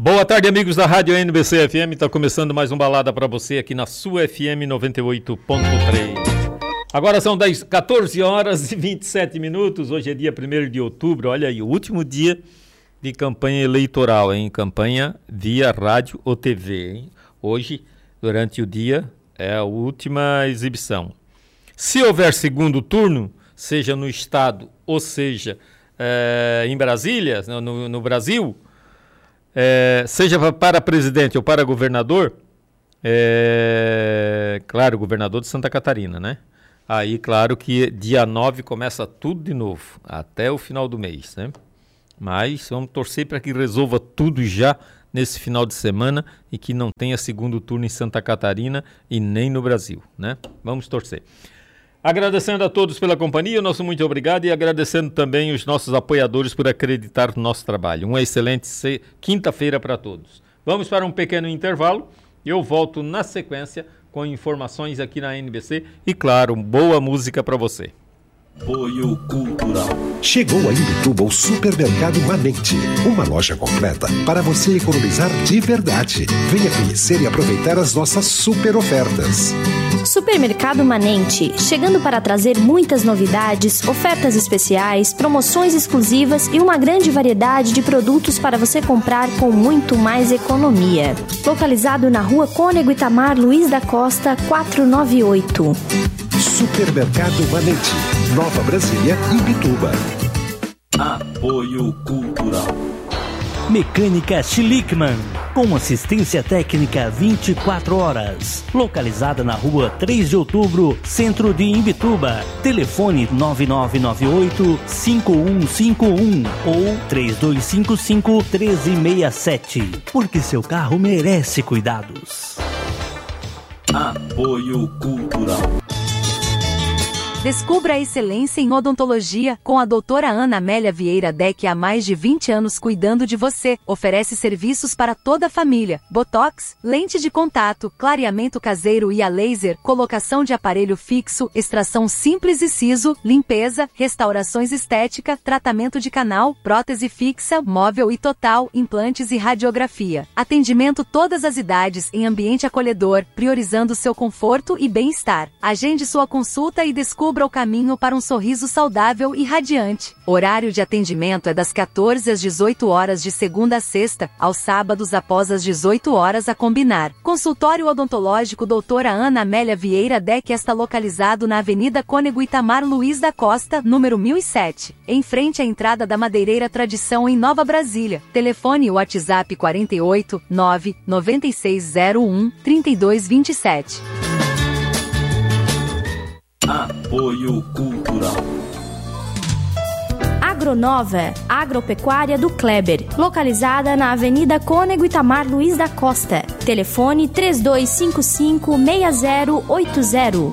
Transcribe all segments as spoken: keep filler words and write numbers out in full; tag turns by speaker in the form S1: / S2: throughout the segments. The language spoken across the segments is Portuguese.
S1: Boa tarde, amigos da Rádio N B C F M. Está começando mais um Balada para você aqui na sua F M noventa e oito ponto três. Agora são das quatorze horas e vinte e sete minutos. Hoje é dia primeiro de outubro. Olha aí, o último dia de campanha eleitoral, hein? Campanha via rádio ou T V, hein? Hoje, durante o dia, é a última exibição. Se houver segundo turno, seja no estado ou seja é, em Brasília, no, no Brasil, é, seja para presidente ou para governador, é, claro, governador de Santa Catarina, né? Aí, claro que dia nove começa tudo de novo, até o final do mês, né? Mas vamos torcer para que resolva tudo já nesse final de semana e que não tenha segundo turno em Santa Catarina e nem no Brasil, né? Vamos torcer. Agradecendo a todos pela companhia, nosso muito obrigado, e agradecendo também os nossos apoiadores por acreditar no nosso trabalho. Uma excelente se... quinta-feira para todos. Vamos para um pequeno intervalo. Eu volto na sequência com informações aqui na N B C e, claro, boa música para você.
S2: Apoio Cultural.
S3: Chegou a Imbituba o Supermercado Manente, uma loja completa para você economizar de verdade. Venha conhecer e aproveitar as nossas super ofertas.
S4: Supermercado Manente, chegando para trazer muitas novidades, ofertas especiais, promoções exclusivas e uma grande variedade de produtos para você comprar com muito mais economia. Localizado na rua Cônego Itamar Luiz da Costa, quatrocentos e noventa e oito.
S3: Supermercado Manente, Nova Brasília, Imbituba.
S2: Apoio Cultural.
S5: Mecânica Schlickman, com assistência técnica vinte e quatro horas. Localizada na rua três de outubro, centro de Imbituba. Telefone nove nove nove oito, cinco um cinco um ou três dois cinco cinco, um três seis sete. Porque seu carro merece cuidados.
S2: Apoio Cultural.
S6: Descubra a excelência em odontologia com a doutora Ana Amélia Vieira Deck, há mais de vinte anos cuidando de você. Oferece serviços para toda a família: botox, lente de contato, clareamento caseiro e a laser, colocação de aparelho fixo, extração simples e siso, limpeza, restaurações estética, tratamento de canal, prótese fixa, móvel e total, implantes e radiografia. Atendimento todas as idades em ambiente acolhedor, priorizando seu conforto e bem-estar. Agende sua consulta e descubra o caminho para um sorriso saudável e radiante. Horário de atendimento é das quatorze às dezoito horas de segunda a sexta, aos sábados após as dezoito horas a combinar. Consultório odontológico doutora Ana Amélia Vieira Deck está localizado na Avenida Cônego Itamar Luiz da Costa, número mil e sete, em frente à entrada da Madeireira Tradição em Nova Brasília. Telefone WhatsApp quarenta e oito, nove, noventa e seis zero um, trinta e dois vinte e sete.
S2: Apoio Cultural.
S4: Agronova, agropecuária do Kleber, localizada na Avenida Cônego Itamar Luiz da Costa. Telefone três dois cinco cinco, seis zero oito zero.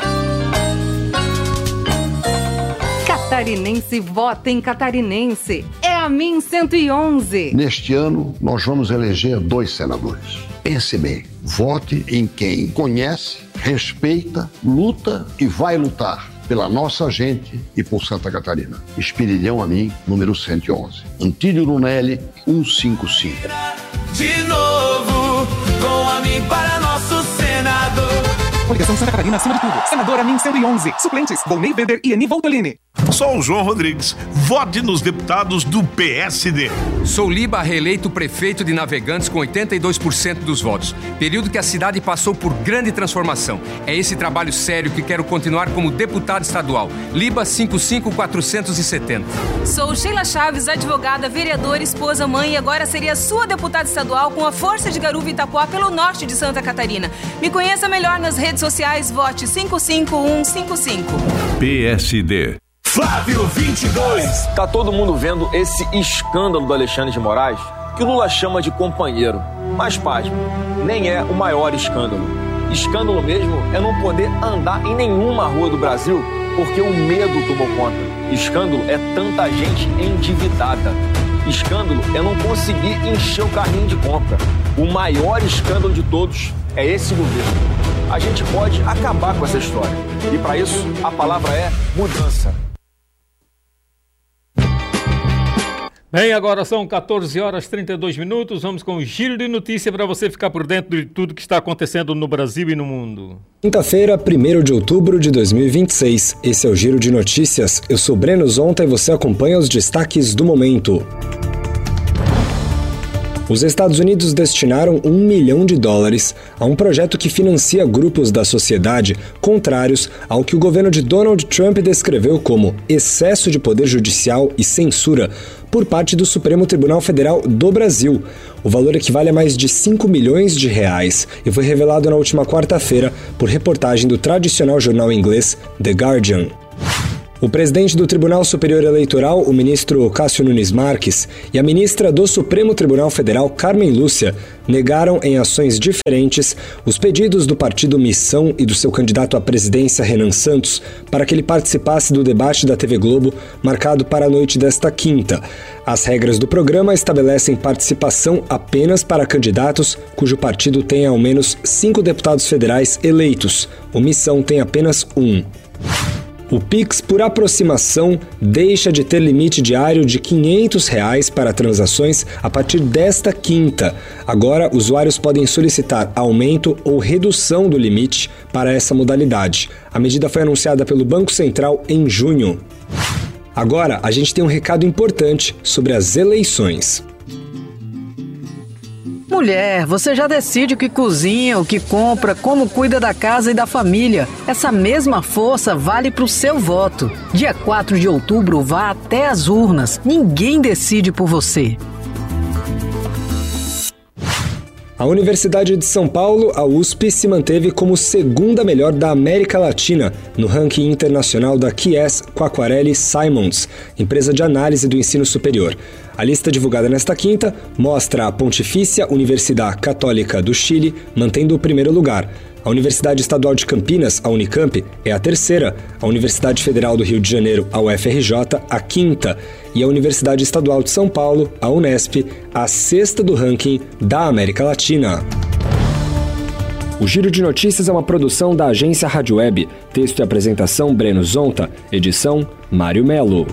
S7: Catarinense vota em Catarinense. É a Min cento e onze.
S8: Neste ano, nós vamos eleger dois senadores. Pense bem, vote em quem conhece, respeita, luta e vai lutar pela nossa gente e por Santa Catarina. Espinilhão Amin, número cento e onze. Antílio Lunelli, cento e cinquenta e cinco.
S2: De novo, com Amin para nosso senador.
S9: Coligação Santa Catarina acima de tudo. Senadora Amin cento e onze. Suplentes, Volney Weber e Eni Voltolini.
S10: Sou o João Rodrigues. Vote nos deputados do P S D.
S11: Sou Liba, reeleito prefeito de Navegantes com oitenta e dois por cento dos votos. Período que a cidade passou por grande transformação. É esse trabalho sério que quero continuar como deputado estadual. Liba cinco cinco quatro sete zero.
S12: Sou Sheila Chaves, advogada, vereadora, esposa, mãe, e agora seria sua deputada estadual com a força de Garuva e Itapuá pelo norte de Santa Catarina. Me conheça melhor nas redes sociais. Vote cinco cinco um cinco cinco.
S10: P S D.
S2: Flávio vinte e dois.
S13: Tá todo mundo vendo esse escândalo do Alexandre de Moraes, que o Lula chama de companheiro. Mas, pasme, nem é o maior escândalo. Escândalo mesmo é não poder andar em nenhuma rua do Brasil porque o medo tomou conta. Escândalo é tanta gente endividada. Escândalo é não conseguir encher o carrinho de compra. O maior escândalo de todos é esse governo. A gente pode acabar com essa história. E para isso, a palavra é mudança.
S1: Bem, agora são quatorze horas e trinta e dois minutos. Vamos com o giro de notícia para você ficar por dentro de tudo que está acontecendo no Brasil e no mundo.
S14: Quinta-feira, primeiro de outubro de dois mil e vinte e seis. Esse é o Giro de Notícias. Eu sou Breno Zonta e você acompanha os destaques do momento. Os Estados Unidos destinaram um milhão de dólares a um projeto que financia grupos da sociedade contrários ao que o governo de Donald Trump descreveu como excesso de poder judicial e censura por parte do Supremo Tribunal Federal do Brasil. O valor equivale a mais de cinco milhões de reais e foi revelado na última quarta-feira por reportagem do tradicional jornal inglês The Guardian. O presidente do Tribunal Superior Eleitoral, o ministro Cássio Nunes Marques, e a ministra do Supremo Tribunal Federal, Carmen Lúcia, negaram em ações diferentes os pedidos do partido Missão e do seu candidato à presidência, Renan Santos, para que ele participasse do debate da T V Globo, marcado para a noite desta quinta. As regras do programa estabelecem participação apenas para candidatos cujo partido tenha ao menos cinco deputados federais eleitos. O Missão tem apenas um. O Pix por aproximação deixa de ter limite diário de quinhentos reais para transações a partir desta quinta. Agora, usuários podem solicitar aumento ou redução do limite para essa modalidade. A medida foi anunciada pelo Banco Central em junho. Agora, a gente tem um recado importante sobre as eleições.
S15: Mulher, você já decide o que cozinha, o que compra, como cuida da casa e da família. Essa mesma força vale para o seu voto. Dia quatro de outubro, vá até as urnas. Ninguém decide por você.
S14: A Universidade de São Paulo, a U S P, se manteve como segunda melhor da América Latina no ranking internacional da Chies Quacquarelli Simons, empresa de análise do ensino superior. A lista divulgada nesta quinta mostra a Pontifícia Universidade Católica do Chile mantendo o primeiro lugar. A Universidade Estadual de Campinas, a Unicamp, é a terceira, a Universidade Federal do Rio de Janeiro, a U F R J, a quinta, e a Universidade Estadual de São Paulo, a Unesp, a sexta do ranking da América Latina. O Giro de Notícias é uma produção da agência Rádio Web. Texto e apresentação Breno Zonta, edição Mário Melo.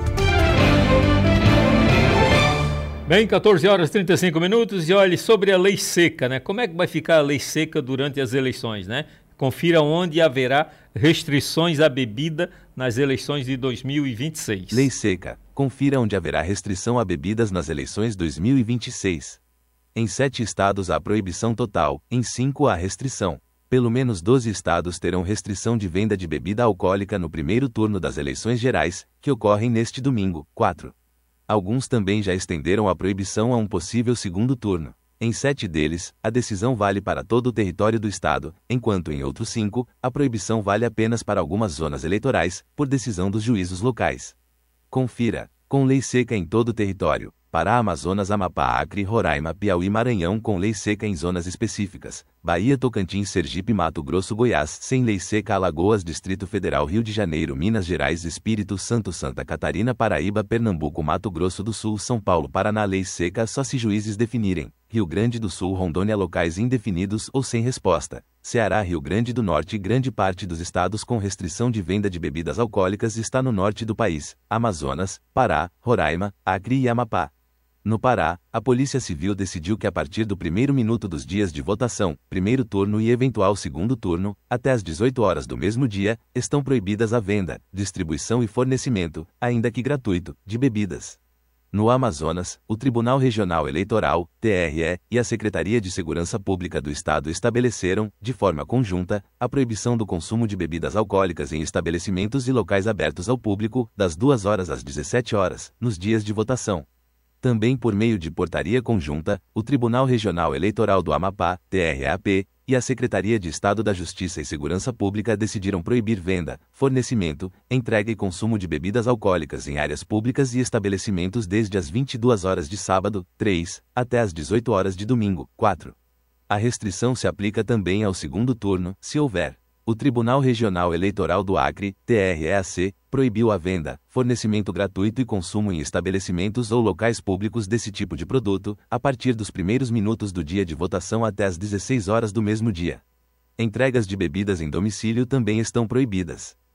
S1: Bem, quatorze horas e trinta e cinco minutos e olhe sobre a lei seca, né? Como é que vai ficar a lei seca durante as eleições, né? Confira onde haverá restrições à bebida nas eleições de dois mil e vinte e seis.
S16: Lei seca. Confira onde haverá restrição a bebidas nas eleições dois mil e vinte e seis. Em sete estados há proibição total, em cinco há restrição. Pelo menos doze estados terão restrição de venda de bebida alcoólica no primeiro turno das eleições gerais, que ocorrem neste domingo, quatro. Alguns também já estenderam a proibição a um possível segundo turno. Em sete deles, a decisão vale para todo o território do estado, enquanto em outros cinco, a proibição vale apenas para algumas zonas eleitorais, por decisão dos juízos locais. Confira, com lei seca em todo o território. Pará, Amazonas, Amapá, Acre, Roraima, Piauí, Maranhão com lei seca em zonas específicas. Bahia, Tocantins, Sergipe, Mato Grosso, Goiás, sem lei seca. Alagoas, Distrito Federal, Rio de Janeiro, Minas Gerais, Espírito Santo, Santa Catarina, Paraíba, Pernambuco, Mato Grosso do Sul, São Paulo, Paraná. Lei seca só se juízes definirem. Rio Grande do Sul, Rondônia, locais indefinidos ou sem resposta. Ceará, Rio Grande do Norte e grande parte dos estados com restrição de venda de bebidas alcoólicas está no norte do país. Amazonas, Pará, Roraima, Acre e Amapá. No Pará, a Polícia Civil decidiu que a partir do primeiro minuto dos dias de votação, primeiro turno e eventual segundo turno, até às dezoito horas do mesmo dia, estão proibidas a venda, distribuição e fornecimento, ainda que gratuito, de bebidas. No Amazonas, o Tribunal Regional Eleitoral, T R E, e a Secretaria de Segurança Pública do Estado estabeleceram, de forma conjunta, a proibição do consumo de bebidas alcoólicas em estabelecimentos e locais abertos ao público, das duas horas às dezessete horas, nos dias de votação. Também por meio de portaria conjunta, o Tribunal Regional Eleitoral do Amapá, T R E A P, e a Secretaria de Estado da Justiça e Segurança Pública decidiram proibir venda, fornecimento, entrega e consumo de bebidas alcoólicas em áreas públicas e estabelecimentos desde as vinte e duas horas de sábado, três, até as dezoito horas de domingo, quatro. A restrição se aplica também ao segundo turno, se houver. O Tribunal Regional Eleitoral do Acre, T R E A C, proibiu a venda, fornecimento gratuito e consumo em estabelecimentos ou locais públicos desse tipo de produto, a partir dos primeiros minutos do dia de votação até as dezesseis horas do mesmo dia. Entregas de bebidas em domicílio também estão proibidas.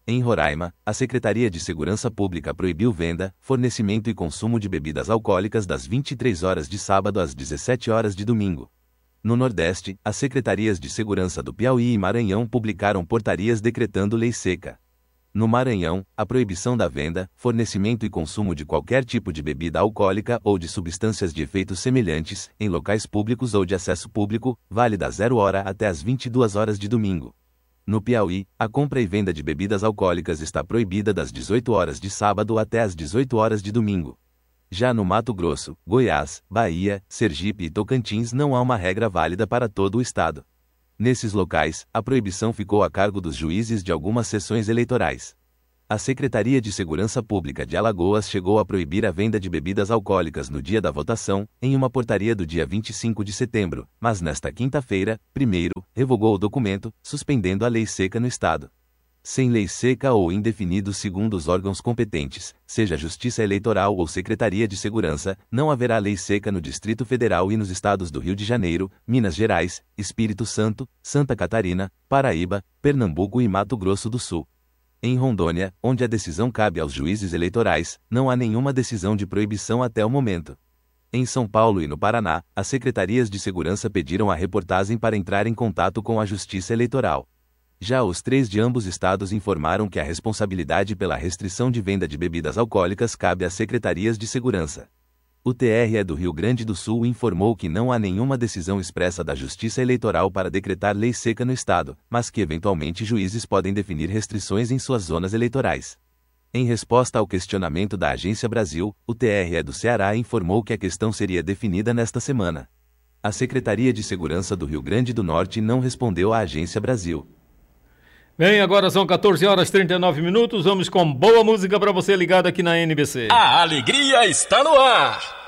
S16: Em Roraima, a Secretaria de Segurança Pública proibiu venda, fornecimento e consumo de bebidas alcoólicas das vinte e três horas de sábado às dezessete horas de domingo. No Nordeste, as secretarias de segurança do Piauí e Maranhão publicaram portarias decretando lei seca. No Maranhão, a proibição da venda, fornecimento e consumo de qualquer tipo de bebida alcoólica ou de substâncias de efeitos semelhantes, em locais públicos ou de acesso público, vale da zero hora até as vinte e duas horas de domingo. No Piauí, a compra e venda de bebidas alcoólicas está proibida das dezoito horas de sábado até as dezoito horas de domingo. Já no Mato Grosso, Goiás, Bahia, Sergipe e Tocantins não há uma regra válida para todo o estado. Nesses locais, a proibição ficou a cargo dos juízes de algumas seções eleitorais. A Secretaria de Segurança Pública de Alagoas chegou a proibir a venda de bebidas alcoólicas no dia da votação, em uma portaria do dia vinte e cinco de setembro, mas nesta quinta-feira, primeiro, revogou o documento, suspendendo a lei seca no estado. Sem lei seca ou indefinido segundo os órgãos competentes, seja Justiça Eleitoral ou Secretaria de Segurança, não haverá lei seca no Distrito Federal e nos estados do Rio de Janeiro, Minas Gerais, Espírito Santo, Santa Catarina, Paraíba, Pernambuco e Mato Grosso do Sul. Em Rondônia, onde a decisão cabe aos juízes eleitorais, não há nenhuma decisão de proibição até o momento. Em São Paulo e no Paraná, as secretarias de segurança pediram a reportagem para entrar em contato com a Justiça Eleitoral. Já os três de ambos estados informaram que a responsabilidade pela restrição de venda de bebidas alcoólicas cabe às secretarias de segurança. O T R E do Rio Grande do Sul informou que não há nenhuma decisão expressa da Justiça Eleitoral para decretar lei seca no estado, mas que eventualmente juízes podem definir restrições em suas zonas eleitorais. Em resposta ao questionamento da Agência Brasil, o T R E do Ceará informou que a questão seria definida nesta semana. A Secretaria de Segurança do Rio Grande do Norte não respondeu à Agência Brasil.
S1: Bem, agora são quatorze horas e trinta e nove minutos, vamos com boa música para você ligado aqui na N B C.
S17: A alegria está no ar!